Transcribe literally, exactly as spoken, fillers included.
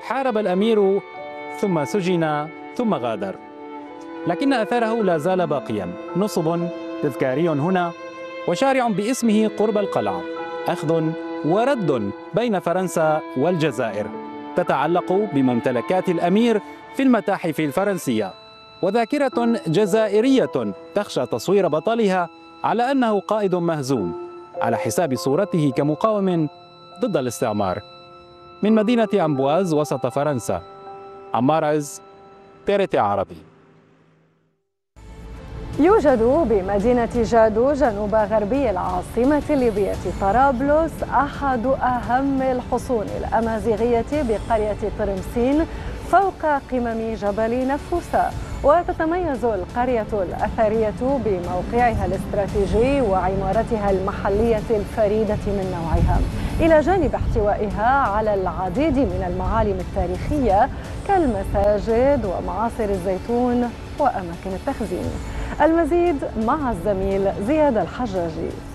حارب الأمير ثم سجن ثم غادر، لكن أثره لا زال باقيا. نصب تذكاري هنا وشارع باسمه قرب القلعة، أخذ ورد بين فرنسا والجزائر، تتعلق بممتلكات الأمير في المتاحف الفرنسية، وذاكرة جزائرية تخشى تصوير بطلها على أنه قائد مهزوم على حساب صورته كمقاوم ضد الاستعمار. من مدينة أمبواز وسط فرنسا، عمار عز، تي آر تي عربي. يوجد بمدينة جادو جنوب غربي العاصمة الليبية طرابلس أحد أهم الحصون الأمازيغية بقرية طرمسين فوق قمم جبل نفوسة. وتتميز القرية الأثرية بموقعها الاستراتيجي وعمارتها المحلية الفريدة من نوعها، إلى جانب احتوائها على العديد من المعالم التاريخية كالمساجد ومعاصر الزيتون وأماكن التخزين. المزيد مع الزميل زياد الحجاجي.